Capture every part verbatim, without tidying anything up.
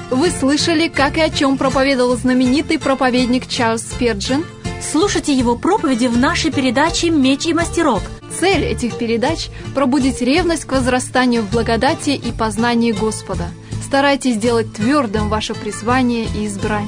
Вы слышали, как и о чем проповедовал знаменитый проповедник Чарльз Спирджин? Слушайте его проповеди в нашей передаче «Меч и мастерок». Цель этих передач – пробудить ревность к возрастанию в благодати и познании Господа. Старайтесь сделать твердым ваше призвание и избрание.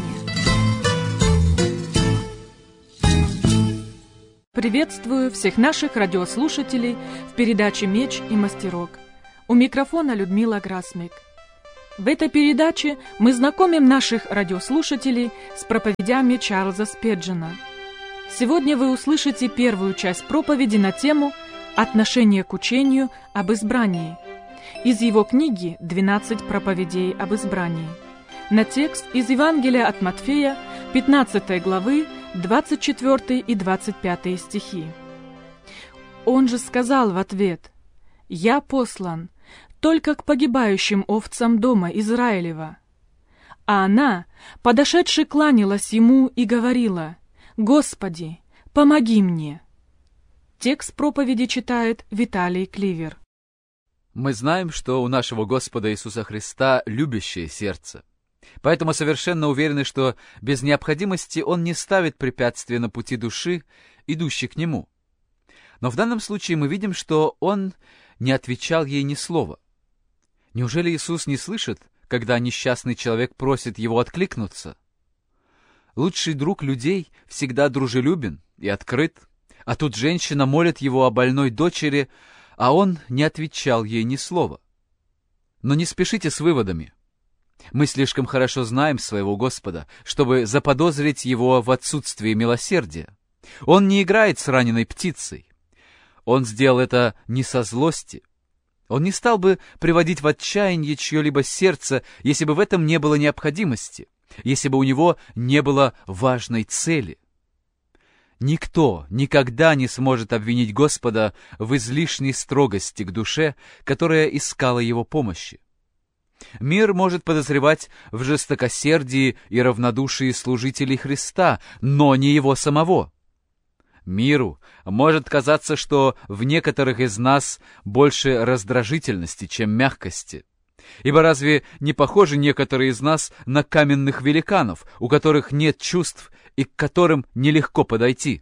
Приветствую всех наших радиослушателей в передаче «Меч и мастерок». У микрофона Людмила Грасмик. В этой передаче мы знакомим наших радиослушателей с проповедями Чарльза Спирджина. Сегодня вы услышите первую часть проповеди на тему «Отношение к учению об избрании» из его книги «двенадцать проповедей об избрании» на текст из Евангелия от Матфея, пятнадцатой главы, двадцать четвёртый и двадцать пятый стихи. Он же сказал в ответ: «Я послан только к погибающим овцам дома Израилева». А она, подошедши, кланялась ему и говорила: «Господи, помоги мне». Текст проповеди читает Виталий Кливер. Мы знаем, что у нашего Господа Иисуса Христа любящее сердце. Поэтому совершенно уверены, что без необходимости Он не ставит препятствия на пути души, идущей к Нему. Но в данном случае мы видим, что Он не отвечал ей ни слова. Неужели Иисус не слышит, когда несчастный человек просит Его откликнуться? Лучший друг людей всегда дружелюбен и открыт, а тут женщина молит Его о больной дочери, а Он не отвечал ей ни слова. Но не спешите с выводами. Мы слишком хорошо знаем своего Господа, чтобы заподозрить Его в отсутствии милосердия. Он не играет с раненой птицей. Он сделал это не со злости. Он не стал бы приводить в отчаяние чье-либо сердце, если бы в этом не было необходимости, если бы у него не было важной цели. Никто никогда не сможет обвинить Господа в излишней строгости к душе, которая искала Его помощи. Мир может подозревать в жестокосердии и равнодушии служителей Христа, но не Его самого. Миру может казаться, что в некоторых из нас больше раздражительности, чем мягкости. Ибо разве не похожи некоторые из нас на каменных великанов, у которых нет чувств и к которым нелегко подойти?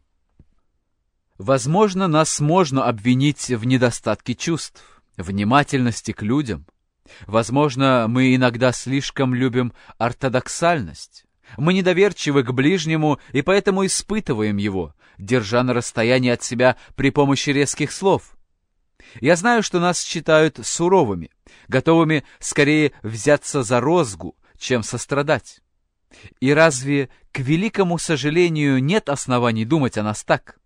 Возможно, нас можно обвинить в недостатке чувств, внимательности к людям. Возможно, мы иногда слишком любим ортодоксальность. Мы недоверчивы к ближнему и поэтому испытываем его, держа на расстоянии от себя при помощи резких слов. Я знаю, что нас считают суровыми, готовыми скорее взяться за розгу, чем сострадать. И разве, к великому сожалению, нет оснований думать о нас так?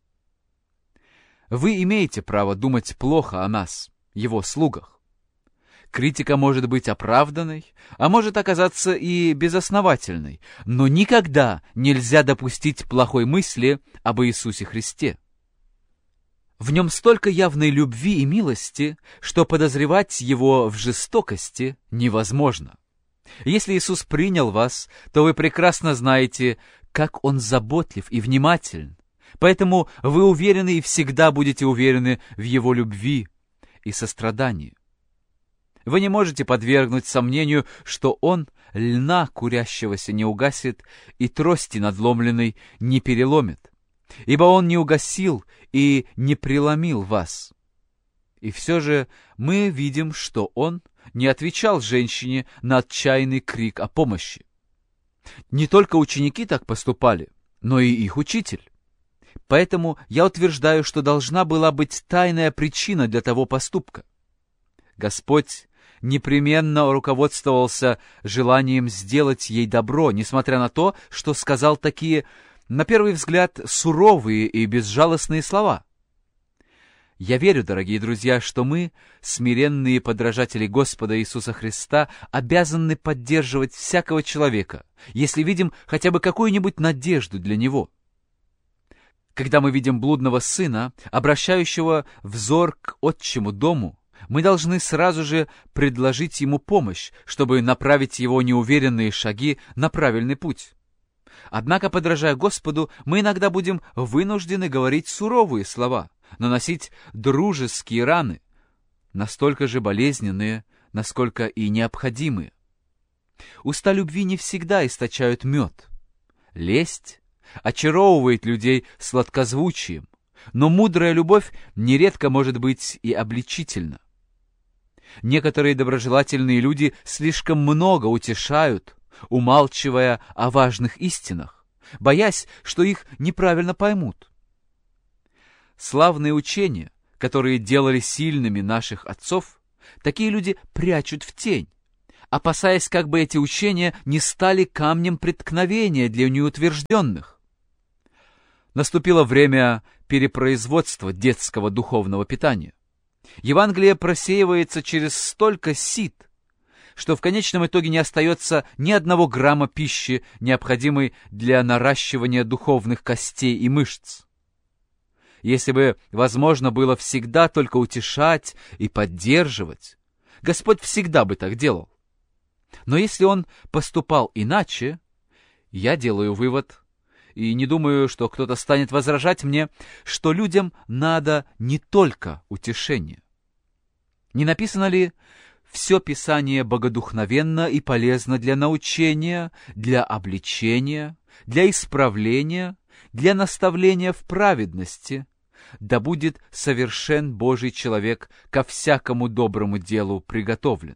Вы имеете право думать плохо о нас, Его слугах. Критика может быть оправданной, а может оказаться и безосновательной, но никогда нельзя допустить плохой мысли об Иисусе Христе. В Нем столько явной любви и милости, что подозревать Его в жестокости невозможно. Если Иисус принял вас, то вы прекрасно знаете, как Он заботлив и внимателен, поэтому вы уверены и всегда будете уверены в Его любви и сострадании. Вы не можете подвергнуть сомнению, что Он льна курящегося не угасит и трости надломленной не переломит, ибо Он не угасил и не преломил вас. И все же мы видим, что Он не отвечал женщине на отчаянный крик о помощи. Не только ученики так поступали, но и их учитель. Поэтому я утверждаю, что должна была быть тайная причина для того поступка. Господь непременно руководствовался желанием сделать ей добро, несмотря на то, что сказал такие, на первый взгляд, суровые и безжалостные слова. Я верю, дорогие друзья, что мы, смиренные подражатели Господа Иисуса Христа, обязаны поддерживать всякого человека, если видим хотя бы какую-нибудь надежду для него. Когда мы видим блудного сына, обращающего взор к отчему дому, мы должны сразу же предложить ему помощь, чтобы направить его неуверенные шаги на правильный путь. Однако, подражая Господу, мы иногда будем вынуждены говорить суровые слова, наносить дружеские раны, настолько же болезненные, насколько и необходимые. Уста любви не всегда источают мед. Лесть очаровывает людей сладкозвучием, но мудрая любовь нередко может быть и обличительна. Некоторые доброжелательные люди слишком много утешают, умалчивая о важных истинах, боясь, что их неправильно поймут. Славные учения, которые делали сильными наших отцов, такие люди прячут в тень, опасаясь, как бы эти учения не стали камнем преткновения для неутвержденных. Наступило время перепроизводства детского духовного питания. Евангелие просеивается через столько сит, что в конечном итоге не остается ни одного грамма пищи, необходимой для наращивания духовных костей и мышц. Если бы возможно было всегда только утешать и поддерживать, Господь всегда бы так делал. Но если Он поступал иначе, я делаю вывод, и не думаю, что кто-то станет возражать мне, что людям надо не только утешение. Не написано ли: «Все Писание богодухновенно и полезно для научения, для обличения, для исправления, для наставления в праведности, да будет совершен Божий человек ко всякому доброму делу приготовлен».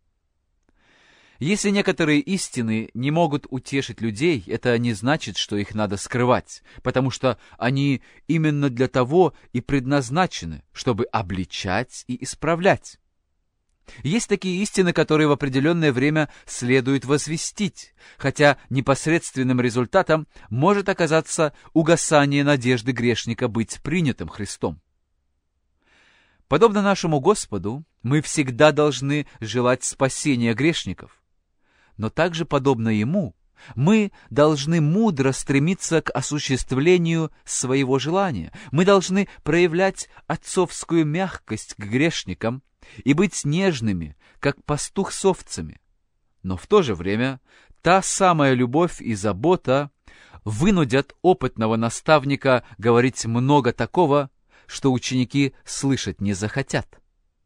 Если некоторые истины не могут утешить людей, это не значит, что их надо скрывать, потому что они именно для того и предназначены, чтобы обличать и исправлять. Есть такие истины, которые в определенное время следует возвестить, хотя непосредственным результатом может оказаться угасание надежды грешника быть принятым Христом. Подобно нашему Господу, мы всегда должны желать спасения грешников, но также, подобно Ему, мы должны мудро стремиться к осуществлению своего желания. Мы должны проявлять отцовскую мягкость к грешникам и быть нежными, как пастух с овцами. Но в то же время та самая любовь и забота вынудят опытного наставника говорить много такого, что ученики слышать не захотят.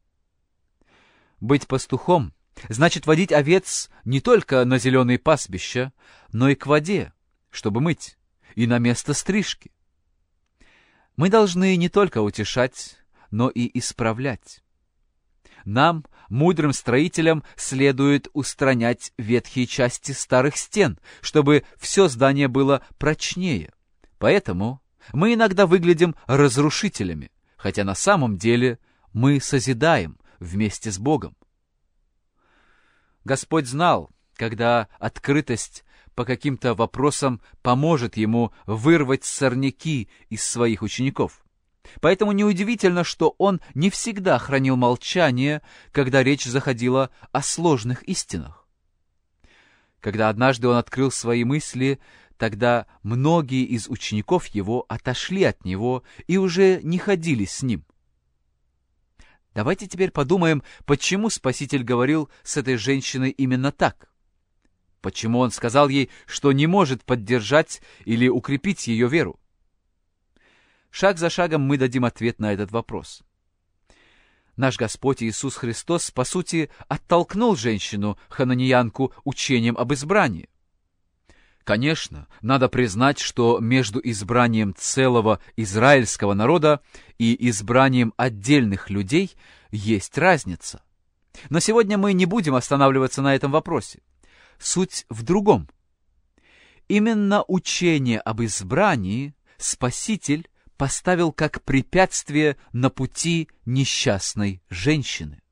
Быть пастухом значит водить овец не только на зеленые пастбища, но и к воде, чтобы мыть, и на место стрижки. Мы должны не только утешать, но и исправлять. Нам, мудрым строителям, следует устранять ветхие части старых стен, чтобы все здание было прочнее. Поэтому мы иногда выглядим разрушителями, хотя на самом деле мы созидаем вместе с Богом. Господь знал, когда открытость по каким-то вопросам поможет ему вырвать сорняки из своих учеников. Поэтому неудивительно, что он не всегда хранил молчание, когда речь заходила о сложных истинах. Когда однажды он открыл свои мысли, тогда многие из учеников его отошли от него и уже не ходили с ним. Давайте теперь подумаем, почему Спаситель говорил с этой женщиной именно так. Почему он сказал ей, что не может поддержать или укрепить ее веру? Шаг за шагом мы дадим ответ на этот вопрос. Наш Господь Иисус Христос, по сути, оттолкнул женщину-хананиянку учением об избрании. Конечно, надо признать, что между избранием целого израильского народа и избранием отдельных людей есть разница. Но сегодня мы не будем останавливаться на этом вопросе. Суть в другом. Именно учение об избрании Спаситель поставил как препятствие на пути несчастной женщины.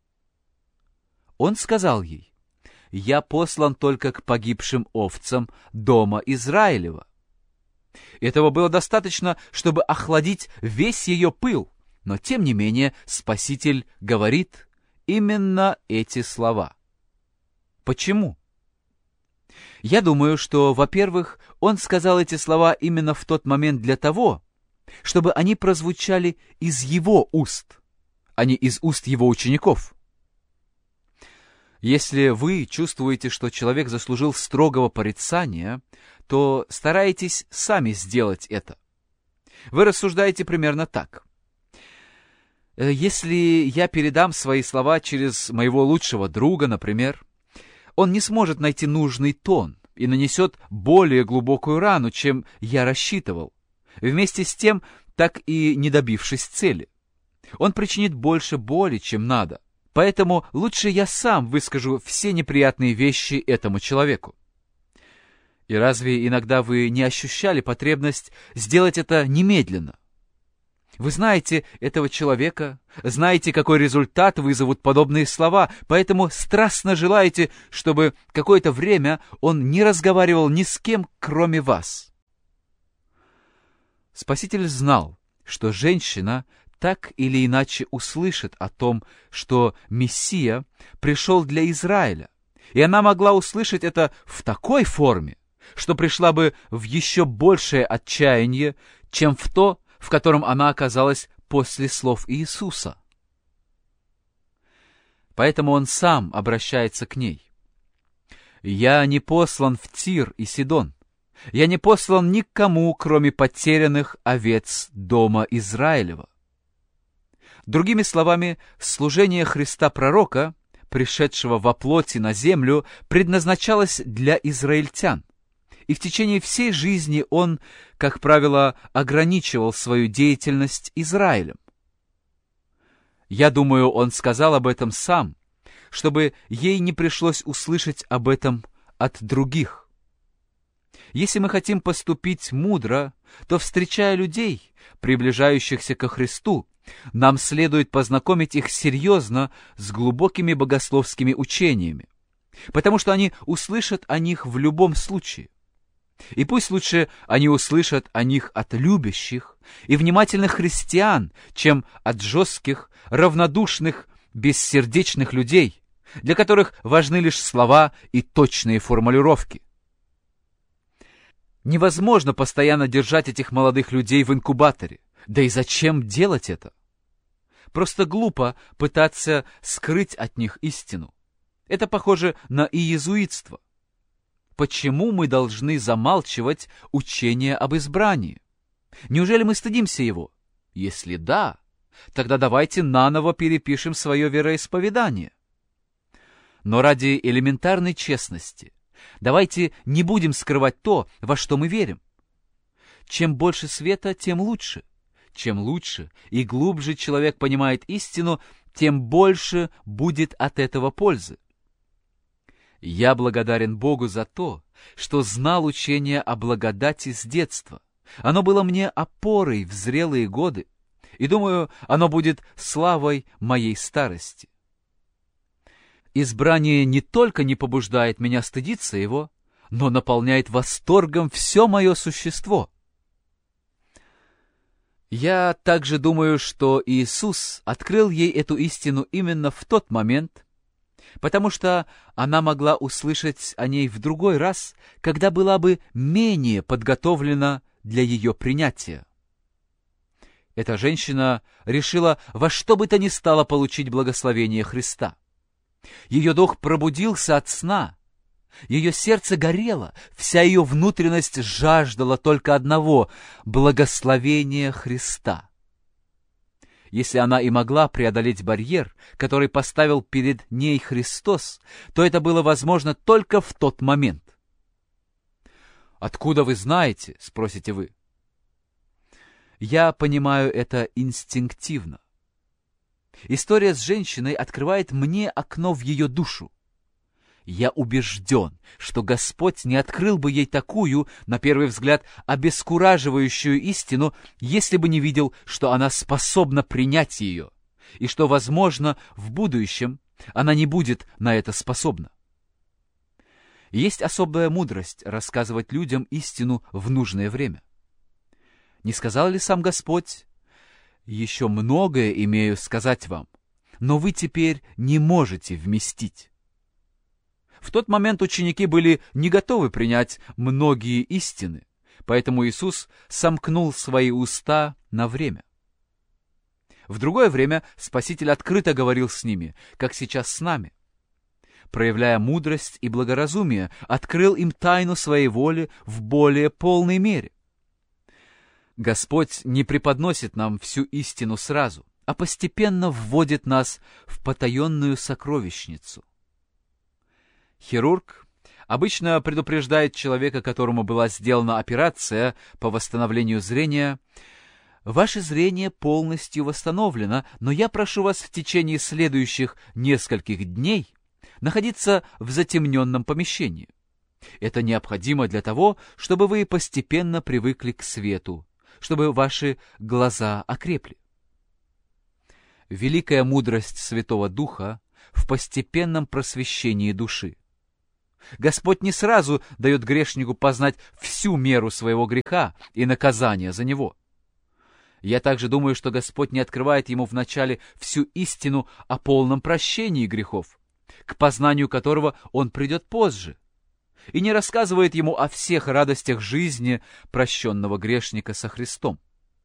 Он сказал ей: «Я послан только к погибшим овцам дома Израилева». Этого было достаточно, чтобы охладить весь ее пыл, но тем не менее Спаситель говорит именно эти слова. Почему? Я думаю, что, во-первых, он сказал эти слова именно в тот момент для того, чтобы они прозвучали из его уст, а не из уст его учеников. Если вы чувствуете, что человек заслужил строгого порицания, то старайтесь сами сделать это. Вы рассуждаете примерно так. Если я передам свои слова через моего лучшего друга, например, он не сможет найти нужный тон и нанесет более глубокую рану, чем я рассчитывал, вместе с тем, так и не добившись цели. Он причинит больше боли, чем надо. Поэтому лучше я сам выскажу все неприятные вещи этому человеку. И разве иногда вы не ощущали потребность сделать это немедленно? Вы знаете этого человека, знаете, какой результат вызовут подобные слова, поэтому страстно желаете, чтобы какое-то время он не разговаривал ни с кем, кроме вас. Спаситель знал, что женщина так или иначе услышит о том, что Мессия пришел для Израиля, и она могла услышать это в такой форме, что пришла бы в еще большее отчаяние, чем в то, в котором она оказалась после слов Иисуса. Поэтому он сам обращается к ней. «Я не послан в Тир и Сидон. Я не послан никому, кроме потерянных овец дома Израилева». Другими словами, служение Христа Пророка, пришедшего во плоти на землю, предназначалось для израильтян. И в течение всей жизни он, как правило, ограничивал свою деятельность Израилем. Я думаю, он сказал об этом сам, чтобы ей не пришлось услышать об этом от других. Если мы хотим поступить мудро, то, встречая людей, приближающихся ко Христу, нам следует познакомить их серьезно с глубокими богословскими учениями, потому что они услышат о них в любом случае. И пусть лучше они услышат о них от любящих и внимательных христиан, чем от жестких, равнодушных, бессердечных людей, для которых важны лишь слова и точные формулировки. Невозможно постоянно держать этих молодых людей в инкубаторе. Да и зачем делать это? Просто глупо пытаться скрыть от них истину. Это похоже на иезуитство. Почему мы должны замалчивать учение об избрании? Неужели мы стыдимся его? Если да, тогда давайте наново перепишем свое вероисповедание. Но ради элементарной честности давайте не будем скрывать то, во что мы верим. Чем больше света, тем лучше. Чем лучше и глубже человек понимает истину, тем больше будет от этого пользы. Я благодарен Богу за то, что знал учение о благодати с детства. Оно было мне опорой в зрелые годы, и, думаю, оно будет славой моей старости. Избрание не только не побуждает меня стыдиться его, но наполняет восторгом все мое существо. Я также думаю, что Иисус открыл ей эту истину именно в тот момент, потому что она могла услышать о ней в другой раз, когда была бы менее подготовлена для ее принятия. Эта женщина решила во что бы то ни стало получить благословение Христа. Ее дух пробудился от сна, ее сердце горело, вся ее внутренность жаждала только одного — благословения Христа. Если она и могла преодолеть барьер, который поставил перед ней Христос, то это было возможно только в тот момент. «Откуда вы знаете?» — спросите вы. Я понимаю это инстинктивно. История с женщиной открывает мне окно в ее душу. Я убежден, что Господь не открыл бы ей такую, на первый взгляд, обескураживающую истину, если бы не видел, что она способна принять ее, и что, возможно, в будущем она не будет на это способна. Есть особая мудрость рассказывать людям истину в нужное время. Не сказал ли сам Господь: «Еще многое имею сказать вам, но вы теперь не можете вместить»? В тот момент ученики были не готовы принять многие истины, поэтому Иисус сомкнул свои уста на время. В другое время Спаситель открыто говорил с ними, как сейчас с нами. Проявляя мудрость и благоразумие, открыл им тайну своей воли в более полной мере. Господь не преподносит нам всю истину сразу, а постепенно вводит нас в потаенную сокровищницу. Хирург обычно предупреждает человека, которому была сделана операция по восстановлению зрения: «Ваше зрение полностью восстановлено, но я прошу вас в течение следующих нескольких дней находиться в затемненном помещении. Это необходимо для того, чтобы вы постепенно привыкли к свету, чтобы ваши глаза окрепли». Великая мудрость Святого Духа в постепенном просвещении души. Господь не сразу дает грешнику познать всю меру своего греха и наказания за него. Я также думаю, что Господь не открывает ему вначале всю истину о полном прощении грехов, к познанию которого он придет позже, и не рассказывает ему о всех радостях жизни прощенного грешника со Христом.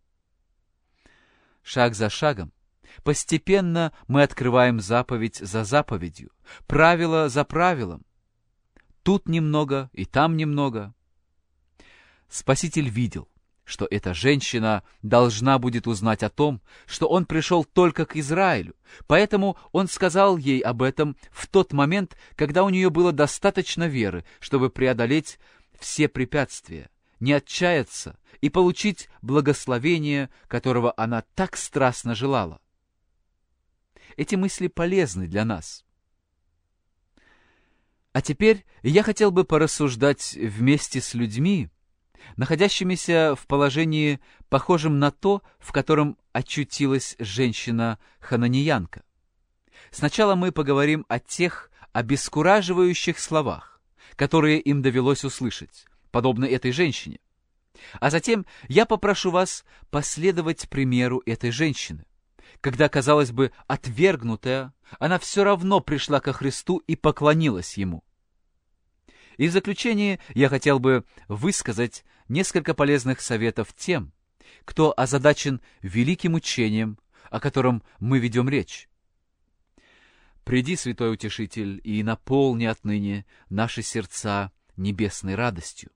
Шаг за шагом, постепенно мы открываем заповедь за заповедью, правило за правилом. Тут немного и там немного. Спаситель видел, что эта женщина должна будет узнать о том, что он пришел только к Израилю, поэтому он сказал ей об этом в тот момент, когда у нее было достаточно веры, чтобы преодолеть все препятствия, не отчаяться и получить благословение, которого она так страстно желала. Эти мысли полезны для нас. А теперь я хотел бы порассуждать вместе с людьми, находящимися в положении, похожем на то, в котором очутилась женщина-хананиянка. Сначала мы поговорим о тех обескураживающих словах, которые им довелось услышать, подобно этой женщине. А затем я попрошу вас последовать примеру этой женщины. Когда, казалось бы, отвергнутая, она все равно пришла ко Христу и поклонилась Ему. И в заключение я хотел бы высказать несколько полезных советов тем, кто озадачен великим учением, о котором мы ведем речь. «Приди, Святой Утешитель, и наполни отныне наши сердца небесной радостью».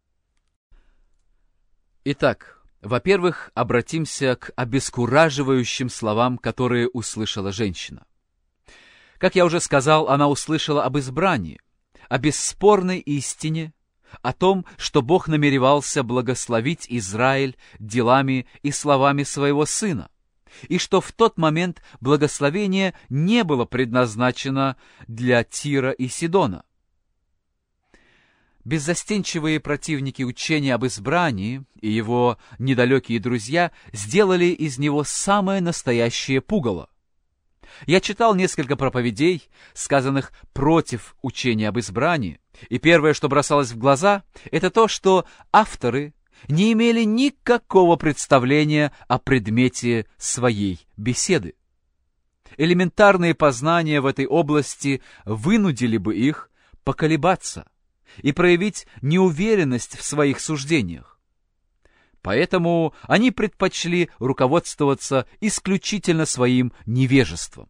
Итак, во-первых, обратимся к обескураживающим словам, которые услышала женщина. Как я уже сказал, она услышала об избрании, о бесспорной истине, о том, что Бог намеревался благословить Израиль делами и словами своего Сына, и что в тот момент благословение не было предназначено для Тира и Сидона. Беззастенчивые противники учения об избрании и его недалекие друзья сделали из него самое настоящее пугало. Я читал несколько проповедей, сказанных против учения об избрании, и первое, что бросалось в глаза, это то, что авторы не имели никакого представления о предмете своей беседы. Элементарные познания в этой области вынудили бы их поколебаться и проявить неуверенность в своих суждениях. Поэтому они предпочли руководствоваться исключительно своим невежеством.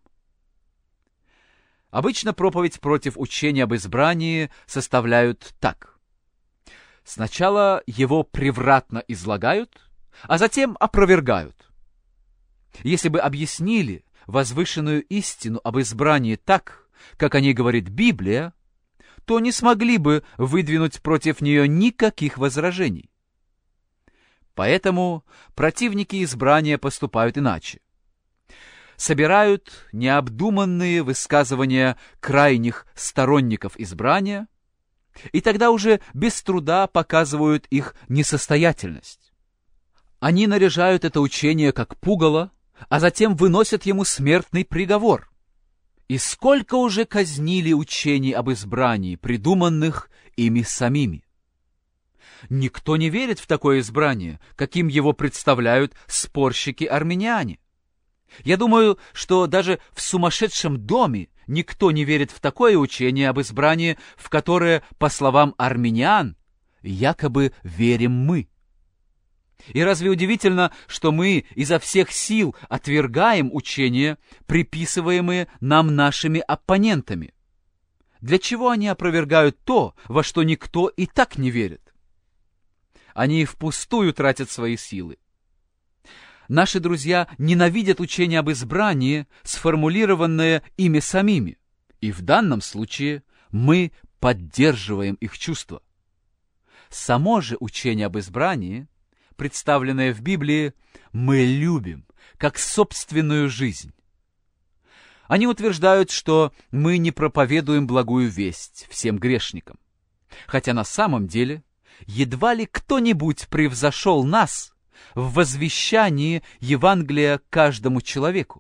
Обычно проповедь против учения об избрании составляют так. Сначала его превратно излагают, а затем опровергают. Если бы объяснили возвышенную истину об избрании так, как о ней говорит Библия, то не смогли бы выдвинуть против нее никаких возражений. Поэтому противники избрания поступают иначе. Собирают необдуманные высказывания крайних сторонников избрания, и тогда уже без труда показывают их несостоятельность. Они наряжают это учение как пугало, а затем выносят ему смертный приговор. И сколько уже казнили учений об избрании, придуманных ими самими. Никто не верит в такое избрание, каким его представляют спорщики-армяне. Я думаю, что даже в сумасшедшем доме никто не верит в такое учение об избрании, в которое, по словам армян, якобы верим мы. И разве удивительно, что мы изо всех сил отвергаем учения, приписываемые нам нашими оппонентами? Для чего они опровергают то, во что никто и так не верит? Они впустую тратят свои силы. Наши друзья ненавидят учение об избрании, сформулированное ими самими. И в данном случае мы поддерживаем их чувства. Само же учение об избрании, представленное в Библии, мы любим, как собственную жизнь. Они утверждают, что мы не проповедуем благую весть всем грешникам, хотя на самом деле едва ли кто-нибудь превзошел нас в возвещании Евангелия каждому человеку.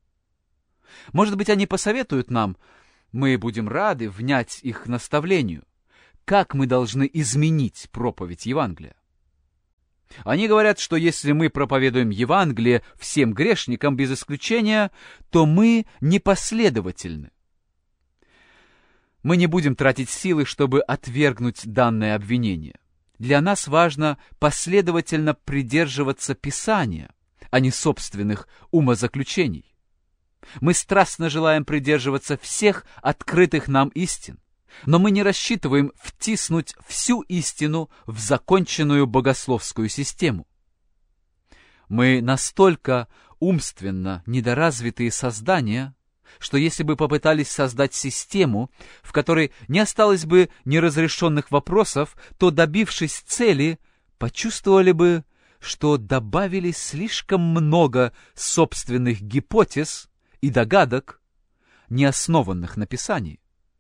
Может быть, они посоветуют нам, мы будем рады внять их наставлению, как мы должны изменить проповедь Евангелия. Они говорят, что если мы проповедуем Евангелие всем грешникам без исключения, то мы непоследовательны. Мы не будем тратить силы, чтобы отвергнуть данное обвинение. Для нас важно последовательно придерживаться Писания, а не собственных умозаключений. Мы страстно желаем придерживаться всех открытых нам истин, но мы не рассчитываем втиснуть всю истину в законченную богословскую систему. Мы настолько умственно недоразвитые создания, что если бы попытались создать систему, в которой не осталось бы неразрешенных вопросов, то, добившись цели, почувствовали бы, что добавили слишком много собственных гипотез и догадок, не основанных на Писании.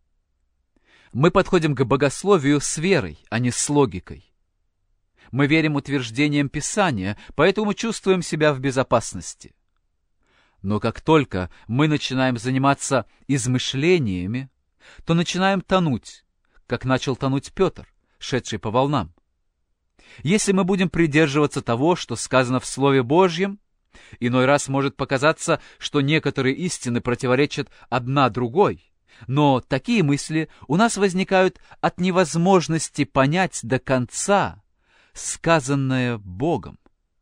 Мы подходим к богословию с верой, а не с логикой. Мы верим утверждениям Писания, поэтому чувствуем себя в безопасности. Но как только мы начинаем заниматься измышлениями, то начинаем тонуть, как начал тонуть Петр, шедший по волнам. Если мы будем придерживаться того, что сказано в Слове Божьем, иной раз может показаться, что некоторые истины противоречат одна другой, но такие мысли у нас возникают от невозможности понять до конца сказанное Богом.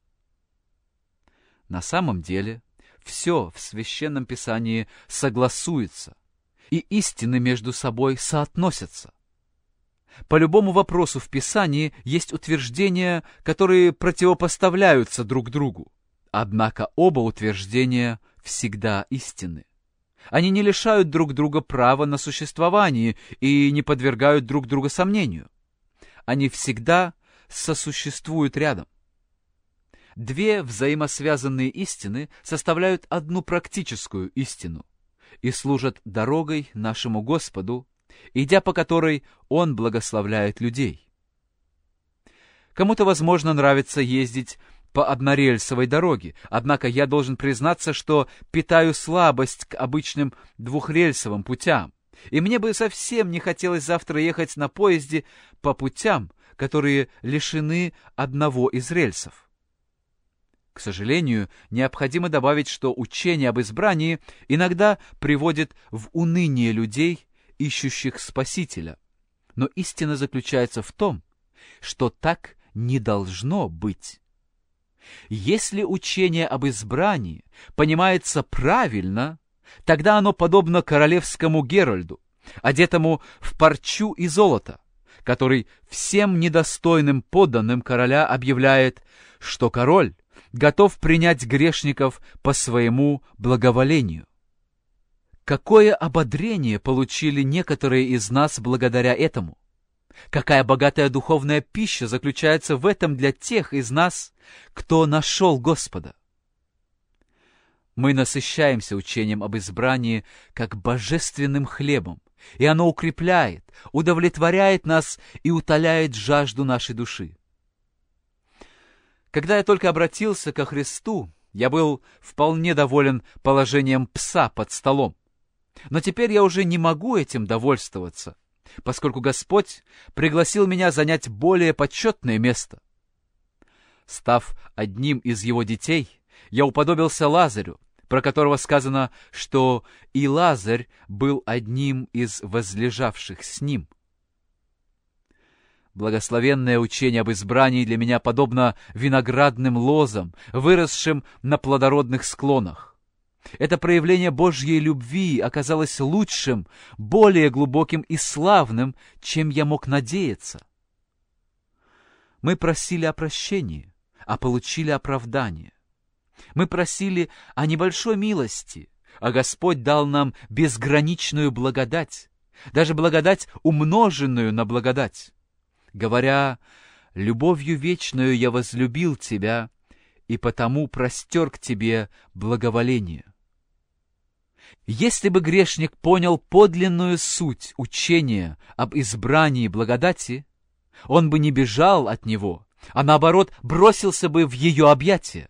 На самом деле, все в Священном Писании согласуется, и истины между собой соотносятся. По любому вопросу в Писании есть утверждения, которые противопоставляются друг другу, однако оба утверждения всегда истинны. Они не лишают друг друга права на существование и не подвергают друг друга сомнению. Они всегда сосуществуют рядом. Две взаимосвязанные истины составляют одну практическую истину и служат дорогой нашему Господу, идя по которой Он благословляет людей. Кому-то, возможно, нравится ездить по однорельсовой дороге, однако я должен признаться, что питаю слабость к обычным двухрельсовым путям, и мне бы совсем не хотелось завтра ехать на поезде по путям, которые лишены одного из рельсов. К сожалению, необходимо добавить, что учение об избрании иногда приводит в уныние людей, ищущих Спасителя. Но истина заключается в том, что так не должно быть. Если учение об избрании понимается правильно, тогда оно подобно королевскому Геральду, одетому в парчу и золото, который всем недостойным подданным короля объявляет, что король готов принять грешников по своему благоволению. Какое ободрение получили некоторые из нас благодаря этому! Какая богатая духовная пища заключается в этом для тех из нас, кто нашел Господа! Мы насыщаемся учением об избрании как божественным хлебом, и оно укрепляет, удовлетворяет нас и утоляет жажду нашей души. Когда я только обратился ко Христу, я был вполне доволен положением пса под столом. Но теперь я уже не могу этим довольствоваться, поскольку Господь пригласил меня занять более почетное место. Став одним из его детей, я уподобился Лазарю, про которого сказано, что и Лазарь был одним из возлежавших с ним. Благословенное учение об избрании для меня подобно виноградным лозам, выросшим на плодородных склонах. Это проявление Божьей любви оказалось лучшим, более глубоким и славным, чем я мог надеяться. Мы просили о прощении, а получили оправдание. Мы просили о небольшой милости, а Господь дал нам безграничную благодать, даже благодать, умноженную на благодать, говоря: «Любовью вечную я возлюбил тебя, и потому простер к тебе благоволение». Если бы грешник понял подлинную суть учения об избрании благодати, он бы не бежал от него, а наоборот бросился бы в ее объятия.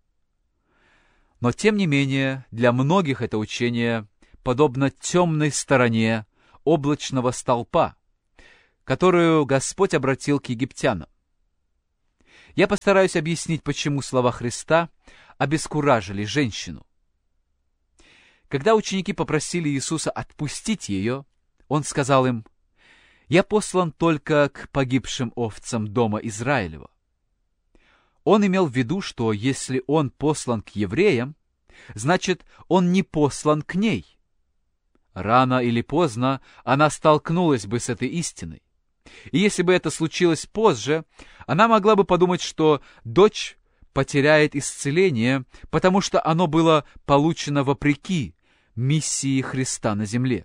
Но тем не менее, для многих это учение подобно темной стороне облачного столпа, которую Господь обратил к египтянам. Я постараюсь объяснить, почему слова Христа обескуражили женщину. Когда ученики попросили Иисуса отпустить ее, Он сказал им: «Я послан только к погибшим овцам дома Израилева». Он имел в виду, что если Он послан к евреям, значит, Он не послан к ней. Рано или поздно она столкнулась бы с этой истиной. И если бы это случилось позже, она могла бы подумать, что дочь потеряет исцеление, потому что оно было получено вопреки миссии Христа на земле.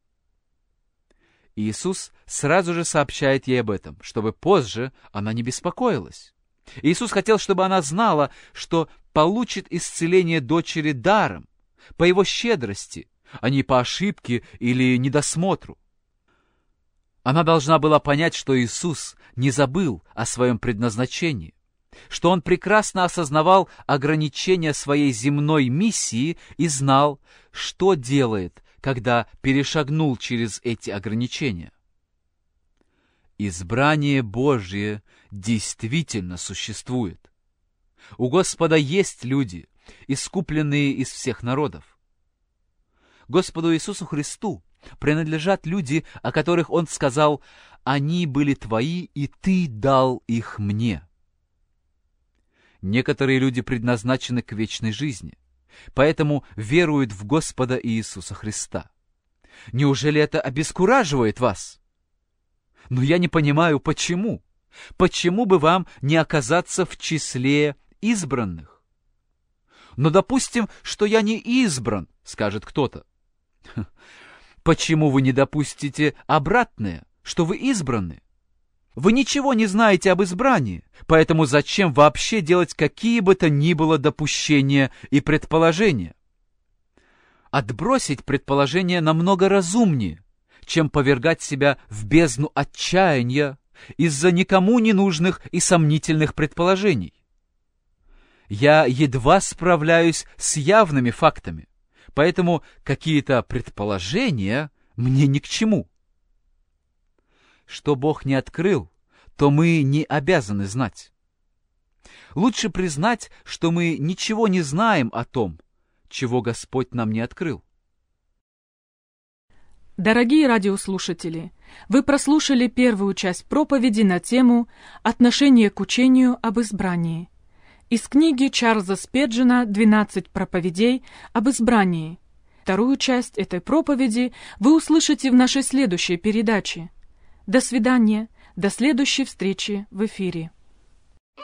Иисус сразу же сообщает ей об этом, чтобы позже она не беспокоилась. Иисус хотел, чтобы она знала, что получит исцеление дочери даром, по Его щедрости, а не по ошибке или недосмотру. Она должна была понять, что Иисус не забыл о своем предназначении, что Он прекрасно осознавал ограничения своей земной миссии и знал, что делает, когда перешагнул через эти ограничения. Избрание Божье действительно существует. У Господа есть люди, искупленные из всех народов. Господу Иисусу Христу принадлежат люди, о которых Он сказал: «Они были твои, и ты дал их мне». Некоторые люди предназначены к вечной жизни, поэтому веруют в Господа Иисуса Христа. Неужели это обескураживает вас? Но я не понимаю, почему. Почему бы вам не оказаться в числе избранных? Но допустим, что я не избран, скажет кто-то. Почему вы не допустите обратное, что вы избраны? Вы ничего не знаете об избрании, поэтому зачем вообще делать какие бы то ни было допущения и предположения? Отбросить предположения намного разумнее, чем повергать себя в бездну отчаяния из-за никому не нужных и сомнительных предположений. Я едва справляюсь с явными фактами, поэтому какие-то предположения мне ни к чему. Что Бог не открыл, то мы не обязаны знать. Лучше признать, что мы ничего не знаем о том, чего Господь нам не открыл. Дорогие радиослушатели, вы прослушали первую часть проповеди на тему «Отношение к учению об избрании» из книги Чарльза Спеджена «двенадцать проповедей об избрании». Вторую часть этой проповеди вы услышите в нашей следующей передаче. До свидания, до следующей встречи в эфире.